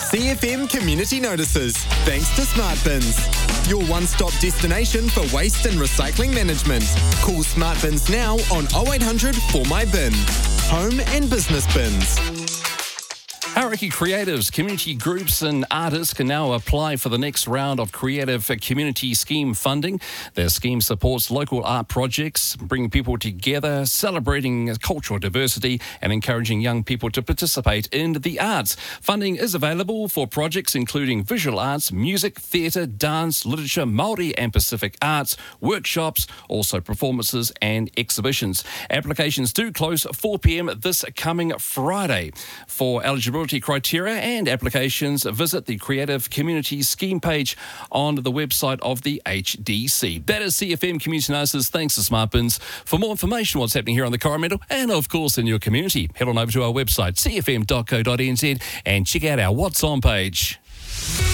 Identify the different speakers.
Speaker 1: CFM Community Notices, thanks to Smart Bins. Your one-stop destination for waste and recycling management. Call Smart Bins now on 0800 For My Bin. Home and business bins.
Speaker 2: Hauraki creatives, community groups and artists can now apply for the next round of Creative Community Scheme funding. The scheme supports local art projects, bringing people together, celebrating cultural diversity and encouraging young people to participate in the arts. Funding is available for projects including visual arts, music, theatre, dance, literature, Māori and Pacific arts, workshops, also performances and exhibitions. Applications do close at 4 p.m. this coming Friday. For eligibility criteria and applications, visit the Creative Community Scheme page on the website of the HDC. That is CFM Community Notices. Thanks to Smart Bins. For more information on what's happening here on the Coromandel and, of course, in your community, head on over to our website, cfm.co.nz, and check out our What's On page.